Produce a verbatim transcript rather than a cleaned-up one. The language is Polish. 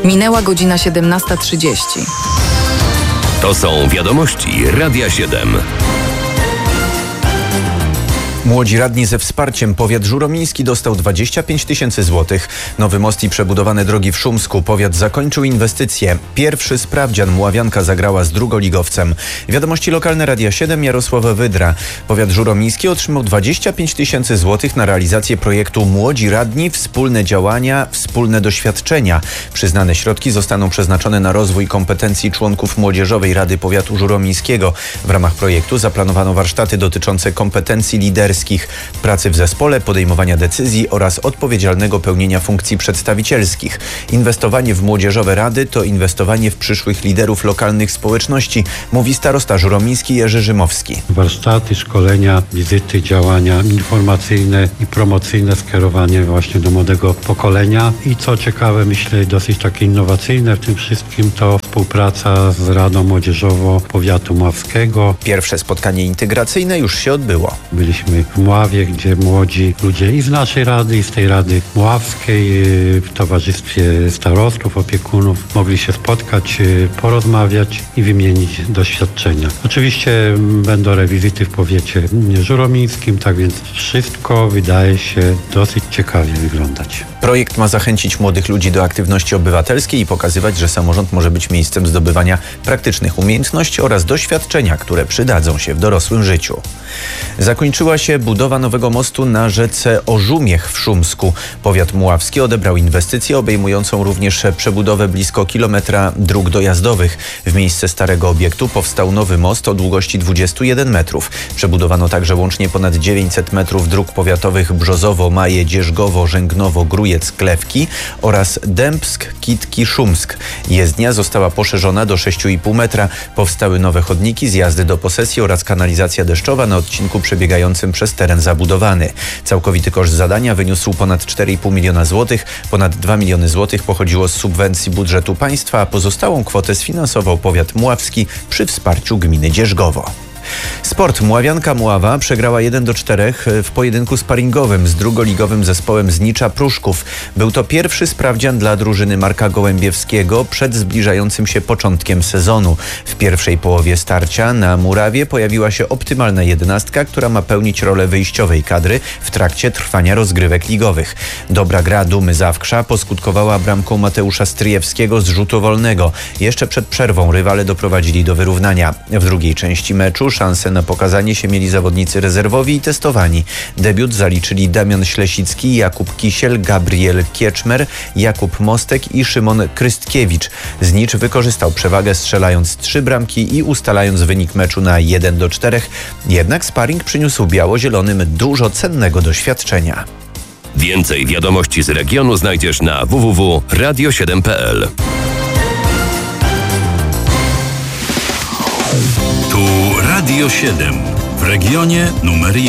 Minęła godzina siedemnasta trzydzieści. To są wiadomości Radia siedem. Młodzi radni ze wsparciem. Powiat żuromiński dostał dwadzieścia pięć tysięcy złotych. Nowy most i przebudowane drogi w Szumsku. Powiat zakończył inwestycje. Pierwszy sprawdzian Mławianka zagrała z drugoligowcem. Wiadomości lokalne Radia siedem, Jarosława Wydra. Powiat żuromiński otrzymał dwadzieścia pięć tysięcy złotych na realizację projektu Młodzi Radni, wspólne działania, wspólne doświadczenia. Przyznane środki zostaną przeznaczone na rozwój kompetencji członków Młodzieżowej Rady Powiatu Żuromińskiego. W ramach projektu zaplanowano warsztaty dotyczące kompetencji liderskich, pracy w zespole, podejmowania decyzji oraz odpowiedzialnego pełnienia funkcji przedstawicielskich. Inwestowanie w młodzieżowe rady to inwestowanie w przyszłych liderów lokalnych społeczności, mówi starosta żuromiński Jerzy Rzymowski. Warsztaty, szkolenia, wizyty, działania informacyjne i promocyjne skierowanie właśnie do młodego pokolenia i co ciekawe, myślę dosyć takie innowacyjne w tym wszystkim, to współpraca z Radą Młodzieżową Powiatu Mławskiego. Pierwsze spotkanie integracyjne już się odbyło. Byliśmy w Mławie, gdzie młodzi ludzie i z naszej rady, i z tej Rady Mławskiej w towarzystwie starostów, opiekunów mogli się spotkać, porozmawiać i wymienić doświadczenia. Oczywiście będą rewizyty w powiecie żuromińskim, tak więc wszystko wydaje się dosyć ciekawie wyglądać. Projekt ma zachęcić młodych ludzi do aktywności obywatelskiej i pokazywać, że samorząd może być miejscem zdobywania praktycznych umiejętności oraz doświadczenia, które przydadzą się w dorosłym życiu. Zakończyła się budowa nowego mostu na rzece Orzumiech w Szumsku. Powiat mławski odebrał inwestycję obejmującą również przebudowę blisko kilometra dróg dojazdowych. W miejsce starego obiektu powstał nowy most o długości dwudziestu jeden metrów. Przebudowano także łącznie ponad dziewięćset metrów dróg powiatowych Brzozowo, Maje, Dzierzgowo, Rzęgnowo, Grójec, Klewki oraz Dębsk, Kitki, Szumsk. Jezdnia została poszerzona do sześciu i pół metra. Powstały nowe chodniki, zjazdy do posesji oraz kanalizacja deszczowa na odcinku przebiegającym przez teren zabudowany. Całkowity koszt zadania wyniósł ponad cztery i pół miliona złotych. Ponad dwa miliony złotych pochodziło z subwencji budżetu państwa, a pozostałą kwotę sfinansował powiat mławski przy wsparciu gminy Dzierzgowo. Sport. Mławianka Mława przegrała jeden do czterech w pojedynku sparingowym z drugoligowym zespołem z Nicza Pruszków. Był to pierwszy sprawdzian dla drużyny Marka Gołębiewskiego przed zbliżającym się początkiem sezonu. W pierwszej połowie starcia na murawie pojawiła się optymalna jedenastka, która ma pełnić rolę wyjściowej kadry w trakcie trwania rozgrywek ligowych. Dobra gra Dumy Zawkrza poskutkowała bramką Mateusza Stryjewskiego z rzutu wolnego. Jeszcze przed przerwą rywale doprowadzili do wyrównania. W drugiej części meczu szansę na pokazanie się mieli zawodnicy rezerwowi i testowani. Debiut zaliczyli Damian Ślesicki, Jakub Kisiel, Gabriel Kieczmer, Jakub Mostek i Szymon Krystkiewicz. Znicz wykorzystał przewagę, strzelając trzy bramki i ustalając wynik meczu na jeden do czterech. Jednak sparing przyniósł biało-zielonym dużo cennego doświadczenia. Więcej wiadomości z regionu znajdziesz na w w w kropka radio siedem kropka p l. Tu Radio siedem w regionie numer jeden.